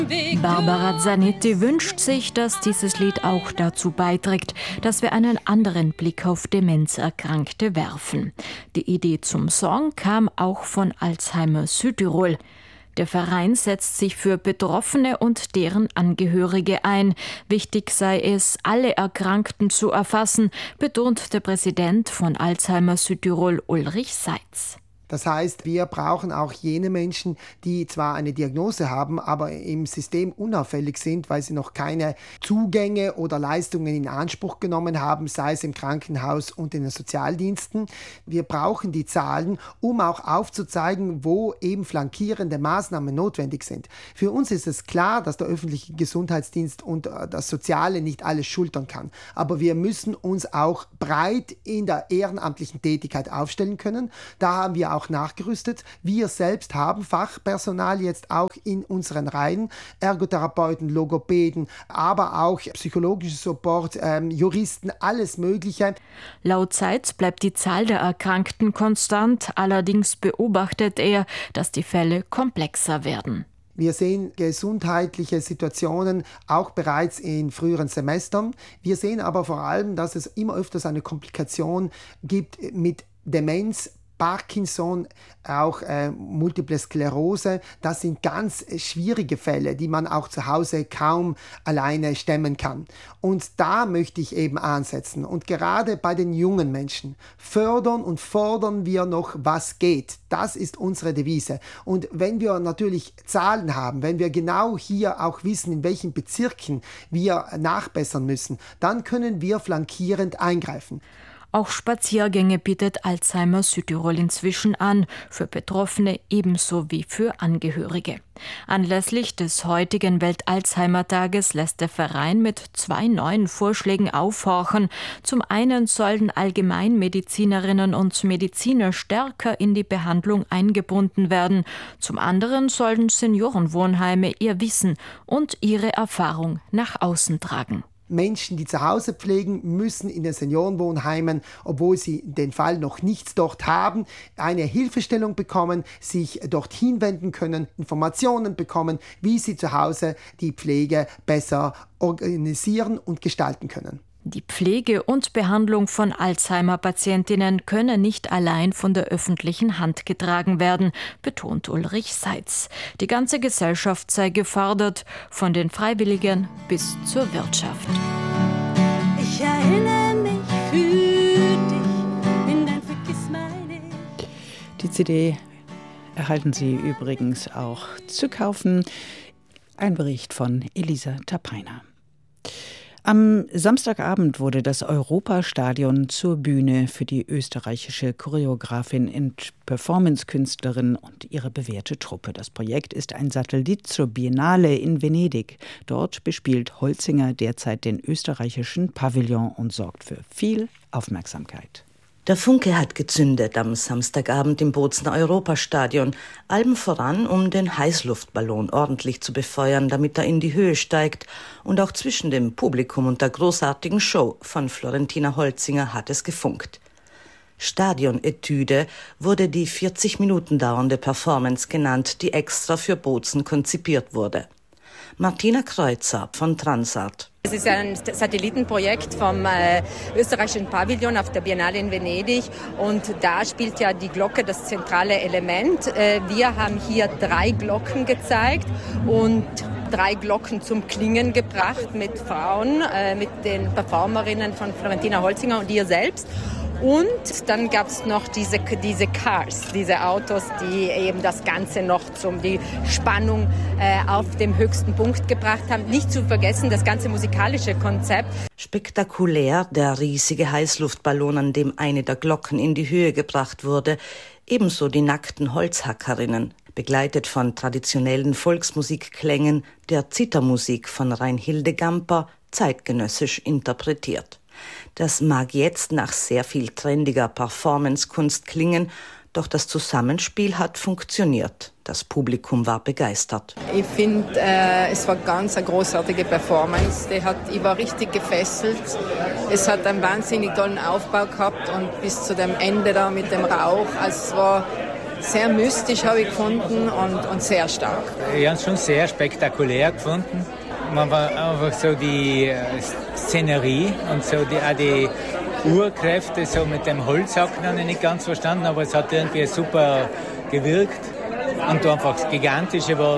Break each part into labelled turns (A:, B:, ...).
A: Barbara Zanetti wünscht sich, dass dieses Lied auch dazu beiträgt, dass wir einen anderen Blick auf Demenzerkrankte werfen. Die Idee zum Song kam auch von Alzheimer Südtirol. Der Verein setzt sich für Betroffene und deren Angehörige ein. Wichtig sei es, alle Erkrankten zu erfassen, betont der Präsident von Alzheimer Südtirol, Ulrich Seitz.
B: Das heißt, wir brauchen auch jene Menschen, die zwar eine Diagnose haben, aber im System unauffällig sind, weil sie noch keine Zugänge oder Leistungen in Anspruch genommen haben, sei es im Krankenhaus und in den Sozialdiensten. Wir brauchen die Zahlen, um auch aufzuzeigen, wo eben flankierende Maßnahmen notwendig sind. Für uns ist es klar, dass der öffentliche Gesundheitsdienst und das Soziale nicht alles schultern kann. Aber wir müssen uns auch breit in der ehrenamtlichen Tätigkeit aufstellen können. Da haben wir auch nachgerüstet. Wir selbst haben Fachpersonal jetzt auch in unseren Reihen, Ergotherapeuten, Logopäden, aber auch psychologische Support, Juristen, alles Mögliche.
A: Laut Seitz bleibt die Zahl der Erkrankten konstant, allerdings beobachtet er, dass die Fälle komplexer werden.
B: Wir sehen gesundheitliche Situationen auch bereits in früheren Semestern. Wir sehen aber vor allem, dass es immer öfters eine Komplikation gibt mit Demenz, Parkinson, auch Multiple Sklerose. Das sind ganz schwierige Fälle, die man auch zu Hause kaum alleine stemmen kann. Und da möchte ich eben ansetzen. Und gerade bei den jungen Menschen fördern und fordern wir noch, was geht. Das ist unsere Devise. Und wenn wir natürlich Zahlen haben, wenn wir genau hier auch wissen, in welchen Bezirken wir nachbessern müssen, dann können wir flankierend eingreifen.
A: Auch Spaziergänge bietet Alzheimer Südtirol inzwischen an, für Betroffene ebenso wie für Angehörige. Anlässlich des heutigen Welt-Alzheimer-Tages lässt der Verein mit 2 neuen Vorschlägen aufhorchen. Zum einen sollen Allgemeinmedizinerinnen und Mediziner stärker in die Behandlung eingebunden werden. Zum anderen sollen Seniorenwohnheime ihr Wissen und ihre Erfahrung nach außen tragen.
B: Menschen, die zu Hause pflegen, müssen in den Seniorenwohnheimen, obwohl sie den Fall noch nichts dort haben, eine Hilfestellung bekommen, sich dorthin wenden können, Informationen bekommen, wie sie zu Hause die Pflege besser organisieren und gestalten können.
A: Die Pflege und Behandlung von Alzheimer-Patientinnen können nicht allein von der öffentlichen Hand getragen werden, betont Ulrich Seitz. Die ganze Gesellschaft sei gefordert, von den Freiwilligen bis zur Wirtschaft.
C: Ich erinnere mich für dich in dein Vergissmeinnicht.
D: Die CD erhalten Sie übrigens auch zu kaufen. Ein Bericht von Elisa Tapaina. Am Samstagabend wurde das Europastadion zur Bühne für die österreichische Choreografin und Performancekünstlerin und ihre bewährte Truppe. Das Projekt ist ein Satellit zur Biennale in Venedig. Dort bespielt Holzinger derzeit den österreichischen Pavillon und sorgt für viel Aufmerksamkeit.
E: Der Funke hat gezündet am Samstagabend im Bozner Europastadion, allem voran, um den Heißluftballon ordentlich zu befeuern, damit er in die Höhe steigt. Und auch zwischen dem Publikum und der großartigen Show von Florentina Holzinger hat es gefunkt. Stadionetüde wurde die 40 Minuten dauernde Performance genannt, die extra für Bozen konzipiert wurde. Martina Kreuzer von Transart.
F: Es ist ein Satellitenprojekt vom österreichischen Pavillon auf der Biennale in Venedig und da spielt ja die Glocke das zentrale Element. Wir haben hier 3 Glocken gezeigt und 3 Glocken zum Klingen gebracht mit Frauen, mit den Performerinnen von Florentina Holzinger und ihr selbst. Und dann gab es noch diese Cars, diese Autos, die eben das Ganze noch die Spannung auf dem höchsten Punkt gebracht haben. Nicht zu vergessen, das ganze musikalische Konzept.
E: Spektakulär der riesige Heißluftballon, an dem eine der Glocken in die Höhe gebracht wurde. Ebenso die nackten Holzhackerinnen, begleitet von traditionellen Volksmusikklängen, der Zithermusik von Reinhilde Gamper, zeitgenössisch interpretiert. Das mag jetzt nach sehr viel trendiger Performance-Kunst klingen, doch das Zusammenspiel hat funktioniert. Das Publikum war begeistert.
G: Ich finde, es war ganz eine großartige Performance. Ich war richtig gefesselt. Es hat einen wahnsinnig tollen Aufbau gehabt und bis zu dem Ende da mit dem Rauch. Also es war sehr mystisch habe ich gefunden und sehr stark.
H: Ich habe es schon sehr spektakulär gefunden. Man war einfach so die Szenerie und so auch die Urkräfte so mit dem Holzhacken habe ich nicht ganz verstanden, aber es hat irgendwie super gewirkt. Und einfach das Gigantische war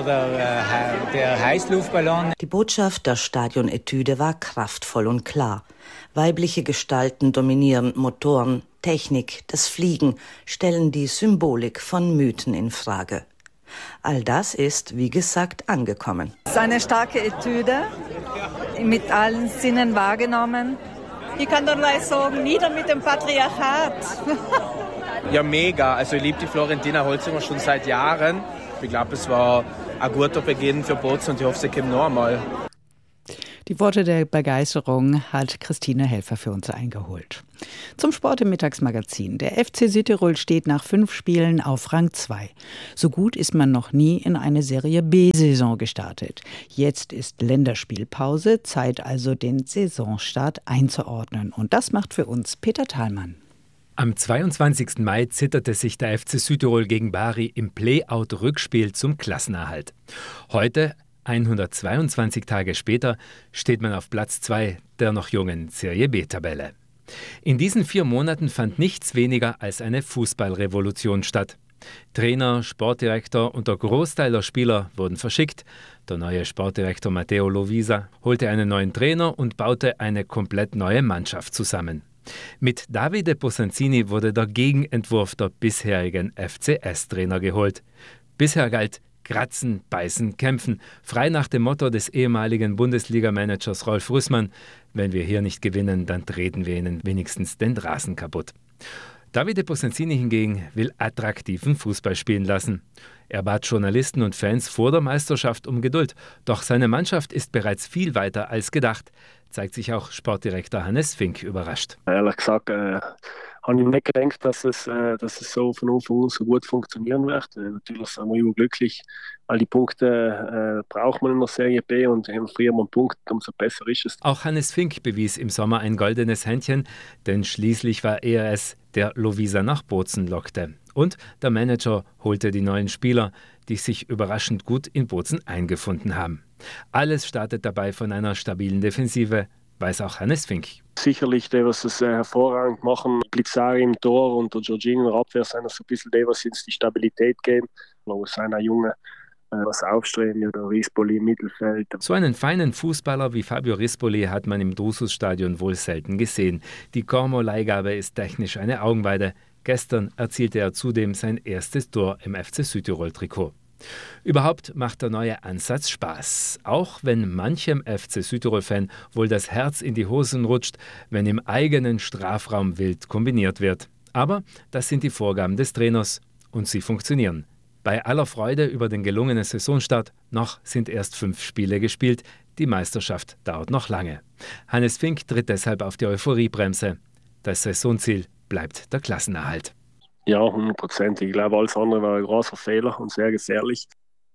H: der Heißluftballon.
E: Die Botschaft der Stadionetüde war kraftvoll und klar. Weibliche Gestalten dominieren Motoren, Technik, das Fliegen stellen die Symbolik von Mythen in Frage. All das ist, wie gesagt, angekommen.
I: Es ist eine starke Etüde, mit allen Sinnen wahrgenommen. Ich kann nur sagen, nieder mit dem Patriarchat.
J: Ja, mega. Also ich liebe die Florentina Holzinger schon seit Jahren. Ich glaube, es war ein guter Beginn für Bozen und ich hoffe, sie kommen noch einmal.
D: Die Worte der Begeisterung hat Christine Helfer für uns eingeholt. Zum Sport im Mittagsmagazin. Der FC Südtirol steht nach 5 Spielen auf Rang 2. So gut ist man noch nie in eine Serie B-Saison gestartet. Jetzt ist Länderspielpause, Zeit also den Saisonstart einzuordnen. Und das macht für uns Peter Thalmann.
K: Am 22. Mai zitterte sich der FC Südtirol gegen Bari im Play-Out-Rückspiel zum Klassenerhalt. Heute, 122 Tage später, steht man auf Platz 2 der noch jungen Serie B-Tabelle. In diesen 4 Monaten fand nichts weniger als eine Fußballrevolution statt. Trainer, Sportdirektor und der Großteil der Spieler wurden verschickt. Der neue Sportdirektor Matteo Lovisa holte einen neuen Trainer und baute eine komplett neue Mannschaft zusammen. Mit Davide Bosanzini wurde der Gegenentwurf der bisherigen FCS-Trainer geholt. Bisher galt Kratzen, Beißen, Kämpfen, frei nach dem Motto des ehemaligen Bundesliga-Managers Rolf Rüssmann: Wenn wir hier nicht gewinnen, dann treten wir ihnen wenigstens den Rasen kaputt. Davide Bosanzini hingegen will attraktiven Fußball spielen lassen. Er bat Journalisten und Fans vor der Meisterschaft um Geduld. Doch seine Mannschaft ist bereits viel weiter als gedacht, zeigt sich auch Sportdirektor Hannes Fink überrascht.
L: Ehrlich gesagt habe ich nicht gedacht, dass es so von Anfang an so gut funktionieren wird. Natürlich sind wir überglücklich, weil die Punkte braucht man in der Serie B und je früher man punktet, umso besser ist es.
K: Auch Hannes Fink bewies im Sommer ein goldenes Händchen, denn schließlich war er es, der Lovisa nach Bozen lockte. Und der Manager holte die neuen Spieler, die sich überraschend gut in Bozen eingefunden haben. Alles startet dabei von einer stabilen Defensive, weiß auch Hannes Fink.
L: Sicherlich, die, was es hervorragend machen, Blizzari im Tor und der Giorgino in der Abwehr, sind so ein bisschen die, was uns die Stabilität geben. Es sind auch Junge, was aufstreben, oder Rispoli im Mittelfeld.
K: So einen feinen Fußballer wie Fabio Rispoli hat man im Drusus-Stadion wohl selten gesehen. Die Cormo-Leihgabe ist technisch eine Augenweide. Gestern erzielte er zudem sein erstes Tor im FC Südtirol-Trikot. Überhaupt macht der neue Ansatz Spaß, auch wenn manchem FC Südtirol-Fan wohl das Herz in die Hosen rutscht, wenn im eigenen Strafraum wild kombiniert wird. Aber das sind die Vorgaben des Trainers und sie funktionieren. Bei aller Freude über den gelungenen Saisonstart, noch sind erst 5 Spiele gespielt, die Meisterschaft dauert noch lange. Hannes Fink tritt deshalb auf die Euphoriebremse. Das Saisonziel bleibt der Klassenerhalt.
L: Ja, 100%. Ich glaube, alles andere war ein großer Fehler und sehr gefährlich.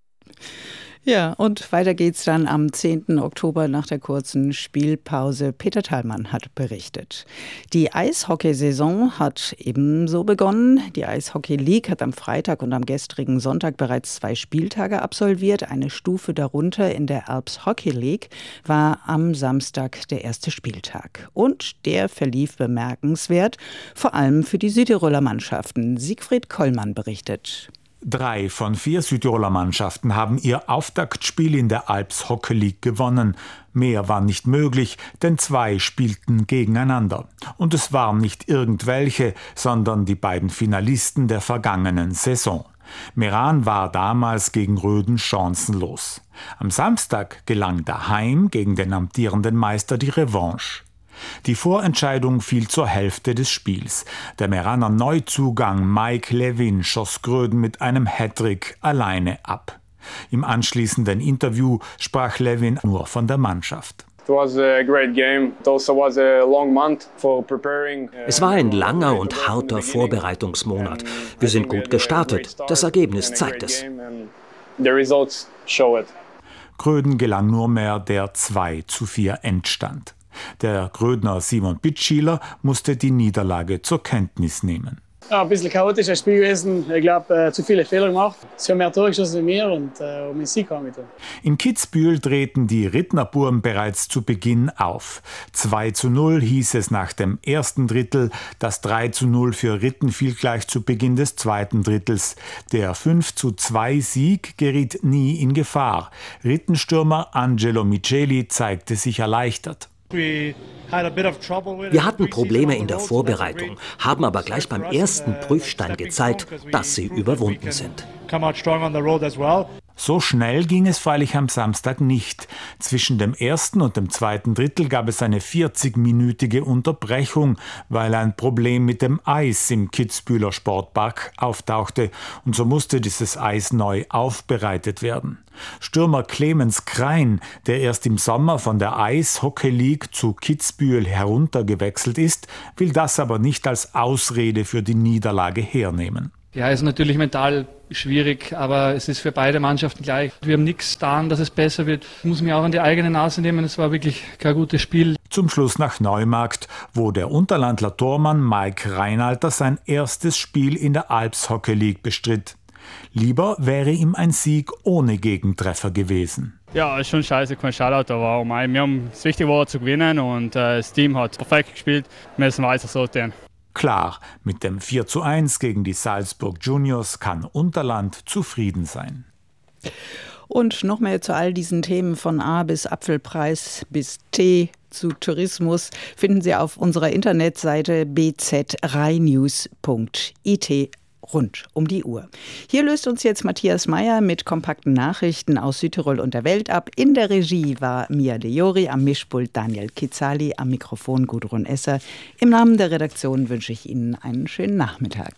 D: Ja, und weiter geht's dann am 10. Oktober nach der kurzen Spielpause. Peter Thalmann hat berichtet. Die Eishockeysaison hat ebenso begonnen. Die Eishockey League hat am Freitag und am gestrigen Sonntag bereits 2 Spieltage absolviert. Eine Stufe darunter in der Alps Hockey League war am Samstag der erste Spieltag. Und der verlief bemerkenswert, vor allem für die Südtiroler Mannschaften. Siegfried Kollmann berichtet.
M: 3 von 4 Südtiroler Mannschaften haben ihr Auftaktspiel in der Alps Hockey League gewonnen. Mehr war nicht möglich, denn 2 spielten gegeneinander. Und es waren nicht irgendwelche, sondern die beiden Finalisten der vergangenen Saison. Meran war damals gegen Röden chancenlos. Am Samstag gelang daheim gegen den amtierenden Meister die Revanche. Die Vorentscheidung fiel zur Hälfte des Spiels. Der Meraner Neuzugang Mike Levin schoss Gröden mit einem Hattrick alleine ab. Im anschließenden Interview sprach Levin nur von der Mannschaft.
N: Es war ein langer und harter Vorbereitungsmonat. Wir sind gut gestartet. Das Ergebnis zeigt es.
M: Gröden gelang nur mehr der 2:4 Endstand. Der Grödner Simon Bitschieler musste die Niederlage zur Kenntnis nehmen.
O: Ja, ein bisschen chaotisch ein Spiel gewesen. Ich glaube, zu viele Fehler gemacht. Sie haben mehr Tore geschossen wie wir und um den Sieg haben wir getan.
M: In Kitzbühel drehten die Rittnerbuben bereits zu Beginn auf. 2:0 hieß es nach dem ersten Drittel. Das 3:0 für Ritten fiel gleich zu Beginn des zweiten Drittels. Der 5:2 Sieg geriet nie in Gefahr. Rittenstürmer Angelo Micheli zeigte sich erleichtert.
N: Wir hatten Probleme in der Vorbereitung, haben aber gleich beim ersten Prüfstein gezeigt, dass sie überwunden sind.
M: So schnell ging es freilich am Samstag nicht. Zwischen dem ersten und dem zweiten Drittel gab es eine 40-minütige Unterbrechung, weil ein Problem mit dem Eis im Kitzbüheler Sportpark auftauchte. Und so musste dieses Eis neu aufbereitet werden. Stürmer Clemens Krein, der erst im Sommer von der Eishockey League zu Kitzbühel heruntergewechselt ist, will das aber nicht als Ausrede für die Niederlage hernehmen.
P: Ja, ist natürlich mental schwierig, aber es ist für beide Mannschaften gleich. Wir haben nichts getan, dass es besser wird. Ich muss mich auch an die eigene Nase nehmen, es war wirklich kein gutes Spiel.
M: Zum Schluss nach Neumarkt, wo der Unterlandler Tormann Mike Reinalter sein erstes Spiel in der Alps Hockey League bestritt. Lieber wäre ihm ein Sieg ohne Gegentreffer gewesen.
Q: Ja, ist schon scheiße, kein Shoutout, aber wir haben es wichtig war zu gewinnen und das Team hat perfekt gespielt. Wir müssen weiter so tun.
M: Klar, mit dem 4:1 gegen die Salzburg Juniors kann Unterland zufrieden sein.
D: Und noch mehr zu all diesen Themen von A bis Apfelpreis bis T zu Tourismus finden Sie auf unserer Internetseite bzrheinews.it rund um die Uhr. Hier löst uns jetzt Matthias Meyer mit kompakten Nachrichten aus Südtirol und der Welt ab. In der Regie war Mia De Jori, am Mischpult Daniel Kitzali, am Mikrofon Gudrun Esser. Im Namen der Redaktion wünsche ich Ihnen einen schönen Nachmittag.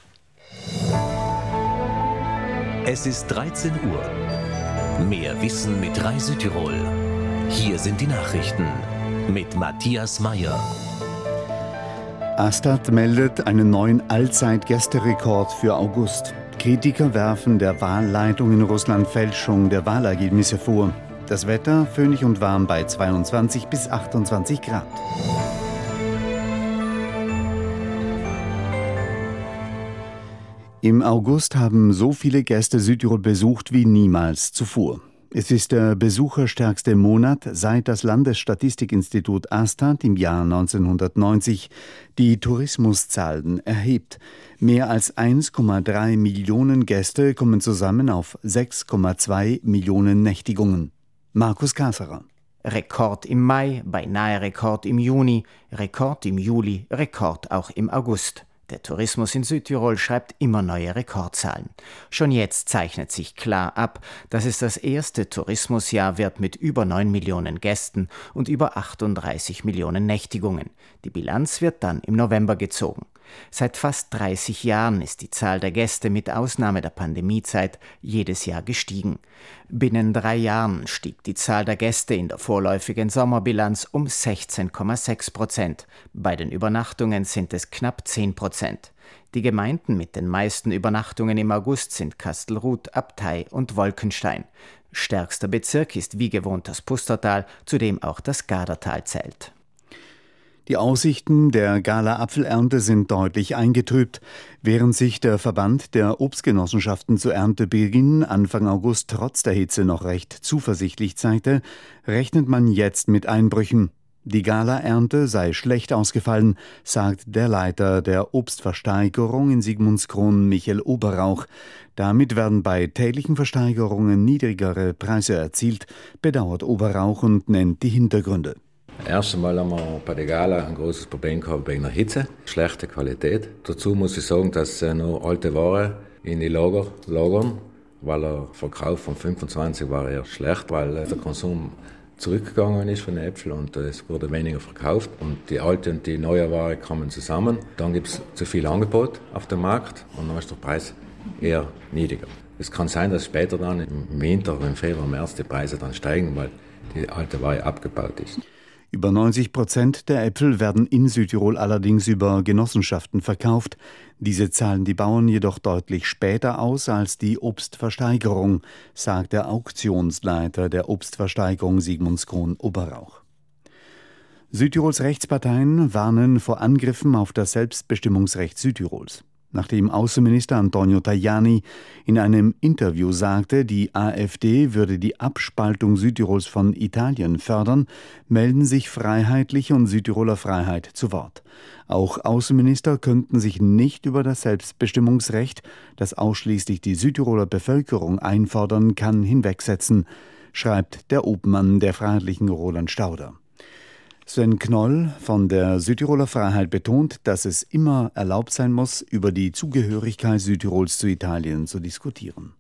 R: Es ist 13 Uhr. Mehr Wissen mit Rai Südtirol. Hier sind die Nachrichten mit Matthias Meyer.
S: Astat meldet einen neuen Allzeitgästerekord für August. Kritiker werfen der Wahlleitung in Russland Fälschung der Wahlergebnisse vor. Das Wetter föhnig und warm bei 22 bis 28 Grad. Im August haben so viele Gäste Südtirol besucht wie niemals zuvor. Es ist der besucherstärkste Monat, seit das Landesstatistikinstitut Astat im Jahr 1990 die Tourismuszahlen erhebt. Mehr als 1,3 Millionen Gäste kommen zusammen auf 6,2 Millionen Nächtigungen. Markus Kasserer.
T: Rekord im Mai, beinahe Rekord im Juni, Rekord im Juli, Rekord auch im August. Der Tourismus in Südtirol schreibt immer neue Rekordzahlen. Schon jetzt zeichnet sich klar ab, dass es das erste Tourismusjahr wird mit über 9 Millionen Gästen und über 38 Millionen Nächtigungen. Die Bilanz wird dann im November gezogen. Seit fast 30 Jahren ist die Zahl der Gäste mit Ausnahme der Pandemiezeit jedes Jahr gestiegen. Binnen 3 Jahren stieg die Zahl der Gäste in der vorläufigen Sommerbilanz um 16,6%. Bei den Übernachtungen sind es knapp 10%. Die Gemeinden mit den meisten Übernachtungen im August sind Kastelruth, Abtei und Wolkenstein. Stärkster Bezirk ist wie gewohnt das Pustertal, zu dem auch das Gadertal zählt.
S: Die Aussichten der Gala-Apfelernte sind deutlich eingetrübt. Während sich der Verband der Obstgenossenschaften zu Erntebeginn Anfang August trotz der Hitze noch recht zuversichtlich zeigte, rechnet man jetzt mit Einbrüchen. Die Gala-Ernte sei schlecht ausgefallen, sagt der Leiter der Obstversteigerung in Sigmundskron, Michael Oberrauch. Damit werden bei täglichen Versteigerungen niedrigere Preise erzielt, bedauert Oberrauch und nennt die Hintergründe.
U: Erst einmal haben wir bei der Gala ein großes Problem gehabt wegen der Hitze, schlechte Qualität. Dazu muss ich sagen, dass noch alte Ware in die Lager lagern, weil der Verkauf von 25 war eher schlecht, weil der Konsum zurückgegangen ist von den Äpfeln und es wurde weniger verkauft. Und die alte und die neue Ware kommen zusammen. Dann gibt es zu viel Angebot auf dem Markt und dann ist der Preis eher niedriger. Es kann sein, dass später dann im Winter, im Februar, März die Preise dann steigen, weil die alte Ware abgebaut ist.
S: Über 90% der Äpfel werden in Südtirol allerdings über Genossenschaften verkauft. Diese zahlen die Bauern jedoch deutlich später aus als die Obstversteigerung, sagt der Auktionsleiter der Obstversteigerung Sigmundskron Oberrauch. Südtirols Rechtsparteien warnen vor Angriffen auf das Selbstbestimmungsrecht Südtirols. nachdem Außenminister Antonio Tajani in einem Interview sagte, die AfD würde die Abspaltung Südtirols von Italien fördern, melden sich Freiheitliche und Südtiroler Freiheit zu Wort. Auch Außenminister könnten sich nicht über das Selbstbestimmungsrecht, das ausschließlich die Südtiroler Bevölkerung einfordern kann, hinwegsetzen, schreibt der Obmann der Freiheitlichen Roland Stauder. Sven Knoll von der Südtiroler Freiheit betont, dass es immer erlaubt sein muss, über die Zugehörigkeit Südtirols zu Italien zu diskutieren.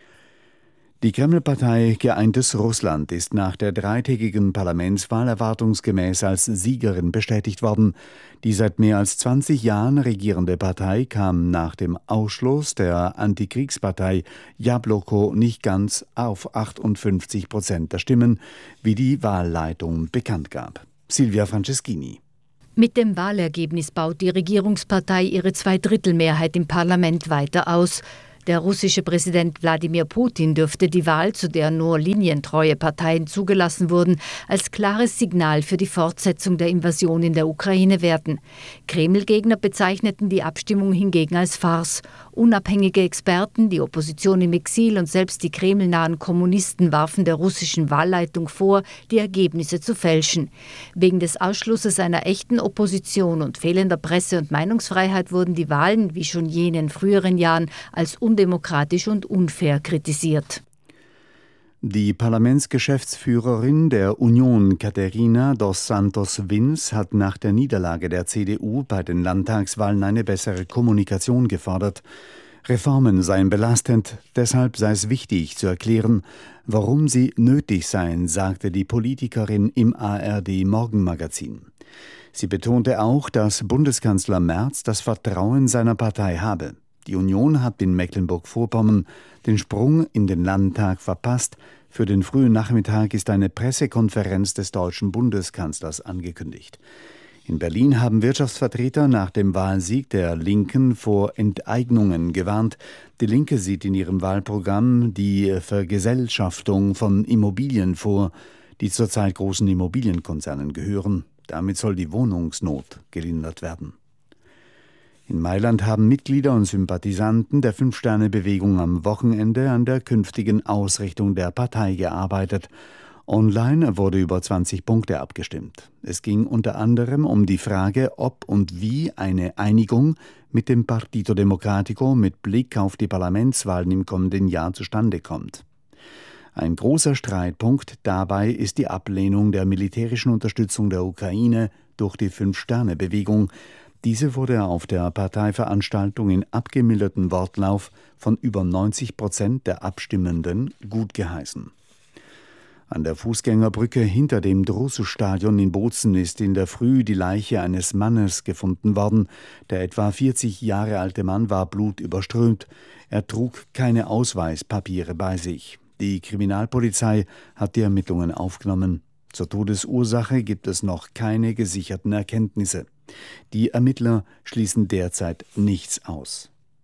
S: Die Kreml-Partei Geeintes Russland ist nach der dreitägigen Parlamentswahl erwartungsgemäß als Siegerin bestätigt worden. Die seit mehr als 20 Jahren regierende Partei kam nach dem Ausschluss der Antikriegspartei Jabloko nicht ganz auf 58% der Stimmen, wie die Wahlleitung bekannt gab. Silvia Franceschini.
B: Mit dem Wahlergebnis baut die Regierungspartei ihre Zweidrittelmehrheit im Parlament weiter aus. Der russische Präsident Wladimir Putin dürfte die Wahl, zu der nur linientreue Parteien zugelassen wurden, als klares Signal für die Fortsetzung der Invasion in der Ukraine werten. Kreml-Gegner bezeichneten die Abstimmung hingegen als Farce. Unabhängige Experten, die Opposition im Exil und selbst die kremlnahen Kommunisten warfen der russischen Wahlleitung vor, die Ergebnisse zu fälschen. Wegen des Ausschlusses einer echten Opposition und fehlender Presse- und Meinungsfreiheit wurden die Wahlen, wie schon jene in früheren Jahren, als undemokratisch und unfair kritisiert.
S: Die Parlamentsgeschäftsführerin der Union, Caterina dos Santos Vins, hat nach der Niederlage der CDU bei den Landtagswahlen eine bessere Kommunikation gefordert. Reformen seien belastend, deshalb sei es wichtig zu erklären, warum sie nötig seien, sagte die Politikerin im ARD-Morgenmagazin. Sie betonte auch, dass Bundeskanzler Merz das Vertrauen seiner Partei habe. Die Union hat in Mecklenburg-Vorpommern den Sprung in den Landtag verpasst. Für den frühen Nachmittag ist eine Pressekonferenz des deutschen Bundeskanzlers angekündigt. In Berlin haben Wirtschaftsvertreter nach dem Wahlsieg der Linken vor Enteignungen gewarnt. Die Linke sieht in ihrem Wahlprogramm die Vergesellschaftung von Immobilien vor, die zurzeit großen Immobilienkonzernen gehören. Damit soll die Wohnungsnot gelindert werden. In Mailand haben Mitglieder und Sympathisanten der Fünf-Sterne-Bewegung am Wochenende an der künftigen Ausrichtung der Partei gearbeitet. Online wurde über 20 Punkte abgestimmt. Es ging unter anderem um die Frage, ob und wie eine Einigung mit dem Partito Democratico mit Blick auf die Parlamentswahlen im kommenden Jahr zustande kommt. Ein großer Streitpunkt dabei ist die Ablehnung der militärischen Unterstützung der Ukraine durch die Fünf-Sterne-Bewegung. Diese wurde auf der Parteiveranstaltung in abgemildertem Wortlauf von über 90% der Abstimmenden gutgeheißen. An der Fußgängerbrücke hinter dem Drusus-Stadion in Bozen ist in der Früh die Leiche eines Mannes gefunden worden. Der etwa 40 Jahre alte Mann war blutüberströmt. Er trug keine Ausweispapiere bei sich. Die Kriminalpolizei hat die Ermittlungen aufgenommen. Zur Todesursache gibt es noch keine gesicherten Erkenntnisse. Die Ermittler schließen derzeit nichts aus.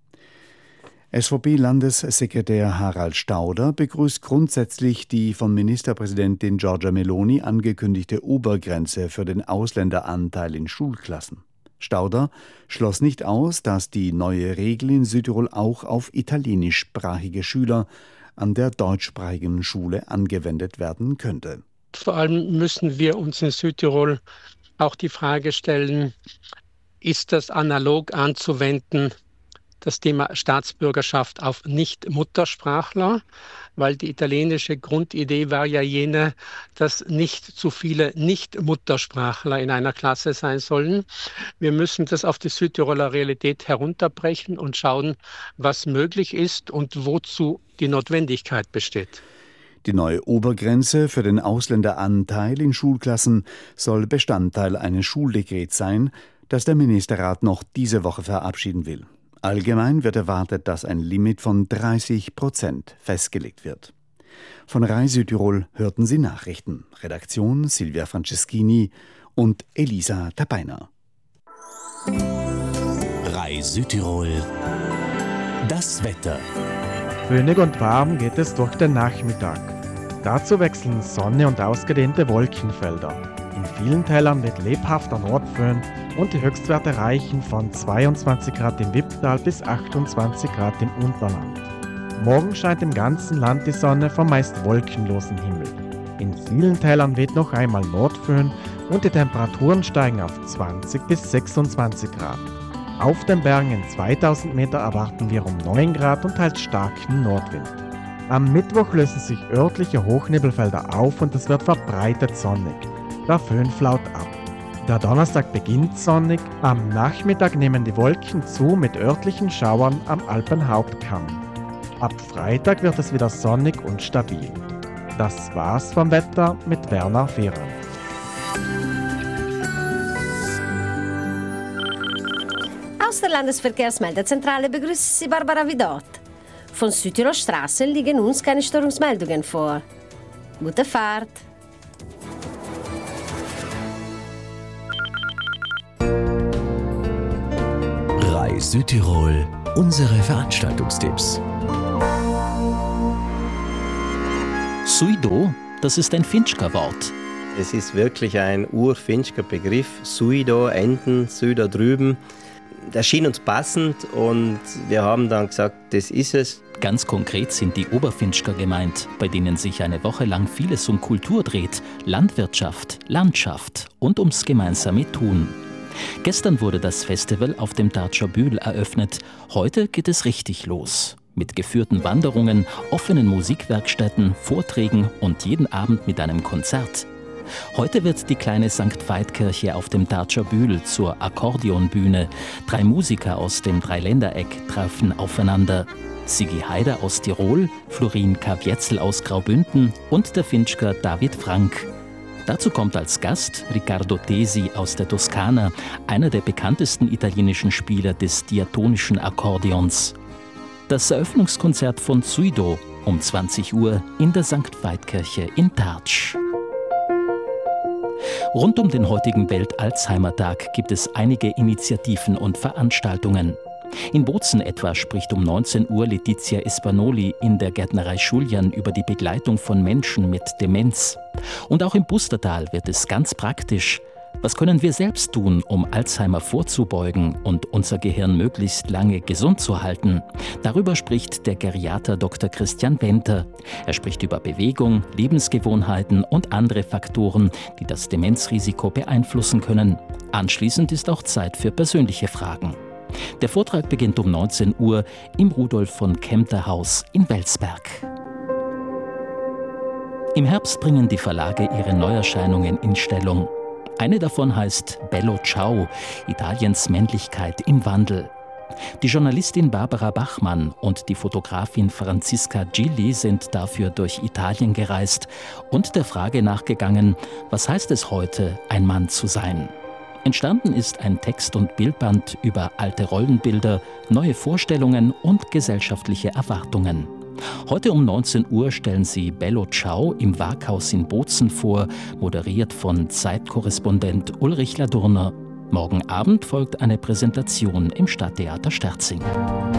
S: SVP-Landessekretär Harald Stauder begrüßt grundsätzlich die von Ministerpräsidentin Giorgia Meloni angekündigte Obergrenze für den Ausländeranteil in Schulklassen. Stauder schloss nicht aus, dass die neue Regel in Südtirol auch auf italienischsprachige Schüler an der deutschsprachigen Schule angewendet werden könnte.
V: Vor allem müssen wir uns in Südtirol auch die Frage stellen, ist das analog anzuwenden, das Thema Staatsbürgerschaft auf Nicht-Muttersprachler? Weil die italienische Grundidee war ja jene, dass nicht zu viele Nicht-Muttersprachler in einer Klasse sein sollen. Wir müssen das auf die Südtiroler Realität herunterbrechen und schauen, was möglich ist und wozu die Notwendigkeit besteht.
S: Die neue Obergrenze für den Ausländeranteil in Schulklassen soll Bestandteil eines Schuldekrets sein, das der Ministerrat noch diese Woche verabschieden will. Allgemein wird erwartet, dass ein Limit von 30% festgelegt wird. Von Rai Südtirol hörten Sie Nachrichten. Redaktion Silvia Franceschini und Elisa Tapaina.
R: Rai Südtirol. Das Wetter.
W: Föhnig und warm geht es durch den Nachmittag. Dazu wechseln Sonne und ausgedehnte Wolkenfelder. In vielen Tälern weht lebhafter Nordföhn und die Höchstwerte reichen von 22 Grad im Wipptal bis 28 Grad im Unterland. Morgen scheint im ganzen Land die Sonne vom meist wolkenlosen Himmel. In vielen Tälern weht noch einmal Nordföhn und die Temperaturen steigen auf 20 bis 26 Grad. Auf den Bergen in 2000 Meter erwarten wir um 9 Grad und teils starken Nordwind. Am Mittwoch lösen sich örtliche Hochnebelfelder auf und es wird verbreitet sonnig. Der Föhn flaut ab. Der Donnerstag beginnt sonnig, am Nachmittag nehmen die Wolken zu mit örtlichen Schauern am Alpenhauptkamm. Ab Freitag wird es wieder sonnig und stabil. Das war's vom Wetter mit Werner Fehrer.
A: Aus der Landesverkehrsmeldezentrale begrüßt Sie Barbara Vidot. Von Südtirol Straßen liegen uns keine Störungsmeldungen vor. Gute Fahrt!
R: Reis Südtirol, unsere Veranstaltungstipps.
C: Suido, das ist ein Finchka-Wort.
F: Es ist wirklich ein urfinchker Begriff. Suido, Enten, Süder drüben. Das schien uns passend und wir haben dann gesagt, das ist es.
C: Ganz konkret sind die Oberfinchker gemeint, bei denen sich eine Woche lang vieles um Kultur dreht, Landwirtschaft, Landschaft und ums gemeinsame Tun. Gestern wurde das Festival auf dem Dartscher Bühl eröffnet. Heute geht es richtig los. Mit geführten Wanderungen, offenen Musikwerkstätten, Vorträgen und jeden Abend mit einem Konzert. Heute wird die kleine St. Veit-Kirche auf dem Dartscher Bühl zur Akkordeonbühne. 3 Musiker aus dem Dreiländereck treffen aufeinander. Sigi Haider aus Tirol, Florin Kavietzel aus Graubünden und der Finchker David Frank. Dazu kommt als Gast Riccardo Tesi aus der Toskana, einer der bekanntesten italienischen Spieler des diatonischen Akkordeons. Das Eröffnungskonzert von Suido um 20 Uhr in der St. Veit-Kirche in Tartsch. Rund um den heutigen Welt-Alzheimer-Tag gibt es einige Initiativen und Veranstaltungen. In Bozen etwa spricht um 19 Uhr Letizia Espanoli in der Gärtnerei Schuljan über die Begleitung von Menschen mit Demenz. Und auch im Pustertal wird es ganz praktisch. Was können wir selbst tun, um Alzheimer vorzubeugen und unser Gehirn möglichst lange gesund zu halten? Darüber spricht der Geriater Dr. Christian Wenter. Er spricht über Bewegung, Lebensgewohnheiten und andere Faktoren, die das Demenzrisiko beeinflussen können. Anschließend ist auch Zeit für persönliche Fragen. Der Vortrag beginnt um 19 Uhr im Rudolf von Kempter Haus in Welsberg. Im Herbst bringen die Verlage ihre Neuerscheinungen in Stellung. Eine davon heißt Bello Ciao, Italiens Männlichkeit im Wandel. Die Journalistin Barbara Bachmann und die Fotografin Franziska Gilli sind dafür durch Italien gereist und der Frage nachgegangen, was heißt es heute, ein Mann zu sein? Entstanden ist ein Text- und Bildband über alte Rollenbilder, neue Vorstellungen und gesellschaftliche Erwartungen. Heute um 19 Uhr stellen sie Bello Ciao im Waghaus in Bozen vor, moderiert von Zeitkorrespondent Ulrich Ladurner. Morgen Abend folgt eine Präsentation im Stadttheater Sterzing.